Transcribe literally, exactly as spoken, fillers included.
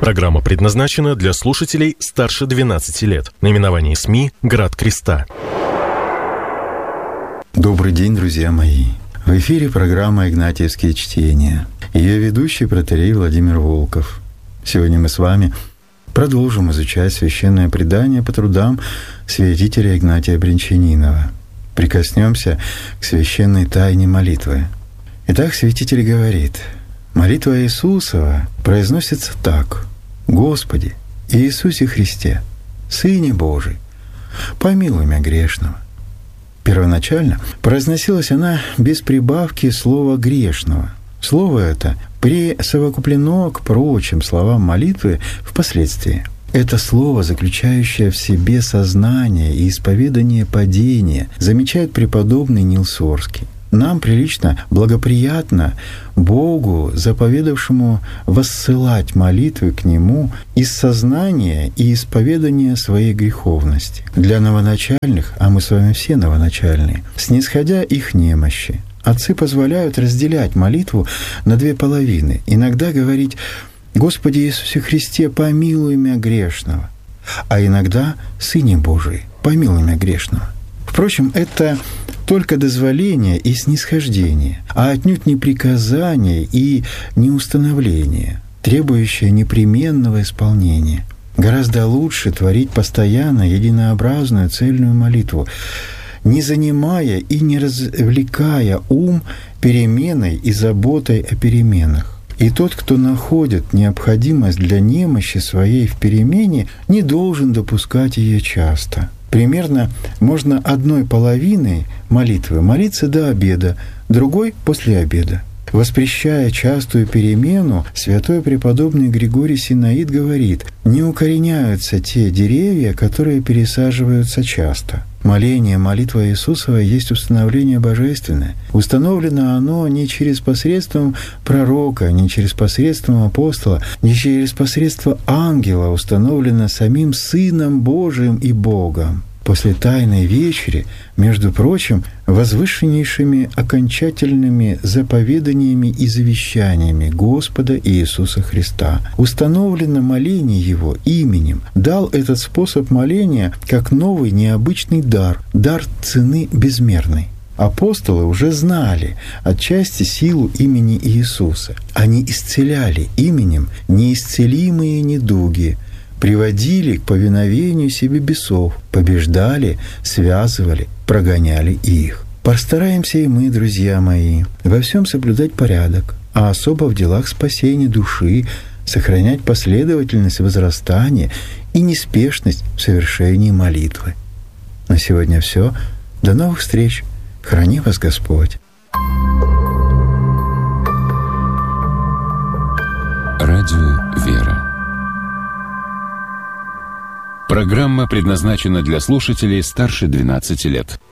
Программа предназначена для слушателей старше двенадцати лет. Наименование СМИ «Град Креста». Добрый день, друзья мои. В эфире программа «Игнатьевские чтения». Ее ведущий протоиерей Владимир Волков. Сегодня мы с вами продолжим изучать священное предание по трудам святителя Игнатия Брянчанинова. Прикоснемся к священной тайне молитвы. Итак, святитель говорит: молитва Иисусова произносится так: «Господи, Иисусе Христе, Сыне Божий, помилуй меня грешного». Первоначально произносилась она без прибавки слова «грешного». Слово это присовокуплено к прочим словам молитвы впоследствии. Это слово, заключающее в себе сознание и исповедание падения, замечает преподобный Нил Сорский. Нам прилично, благоприятно Богу, заповедавшему воссылать молитвы к Нему из сознания и исповедания своей греховности. Для новоначальных, а мы с вами все новоначальные, снисходя их немощи, отцы позволяют разделять молитву на две половины. Иногда говорить: «Господи Иисусе Христе, помилуй меня грешного», а иногда: «Сыне Божий, помилуй меня грешного». Впрочем, это только дозволение и снисхождение, а отнюдь не приказание и не установление, требующее непременного исполнения. Гораздо лучше творить постоянно единообразную цельную молитву, не занимая и не развлекая ум переменой и заботой о переменах. И тот, кто находит необходимость для немощи своей в перемене, не должен допускать ее часто. Примерно можно одной половиной молитвы молиться до обеда, другой — после обеда. Воспрещая частую перемену, святой преподобный Григорий Синаид говорит: «Не укореняются те деревья, которые пересаживаются часто». Моление, молитва Иисусова есть установление божественное. Установлено оно не через посредством пророка, не через посредством апостола, не через посредство ангела, установлено самим Сыном Божиим и Богом. После Тайной Вечери, между прочим, возвышеннейшими окончательными заповеданиями и завещаниями Господа Иисуса Христа установлено моление Его именем, дал этот способ моления как новый необычный дар, дар цены безмерной. Апостолы уже знали отчасти силу имени Иисуса. Они исцеляли именем неисцелимые недуги, приводили к повиновению себе бесов, побеждали, связывали, прогоняли их. Постараемся и мы, друзья мои, во всем соблюдать порядок, а особо в делах спасения души сохранять последовательность возрастания и неспешность в совершении молитвы. На сегодня все. До новых встреч. Храни вас Господь. Радио «Вера». Программа предназначена для слушателей старше двенадцати лет.